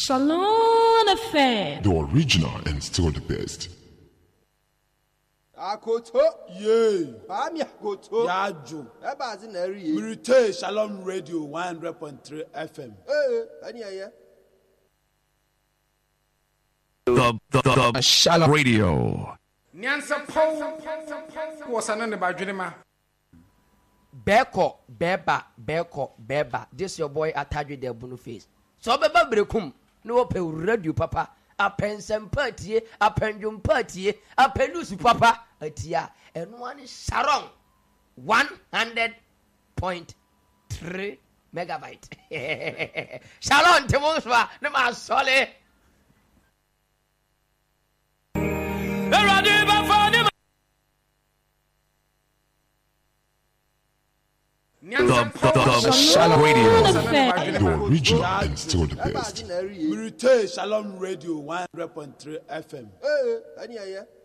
Shalom FM. The original and still the best. Akoto Yay. Ami akoto Yajo. Eba zi na eri ye Mirite Shalom Radio 100.3 FM. Ani aye The Shalom Radio. Nyansa Paul was an under Beko, beba. This your boy Atadwe de Boniface. So beba brekum. No pe radio papa. Apensem party, apendum party, apendus papa. Atia. And one is Sharon. 100.3 megabyte. Shalom Timoswa. Nama Sole. The Shalom Radio. The original and still the Eba best. zi na eri ye Mirite Shalom Radio 100.3 FM. Ani aye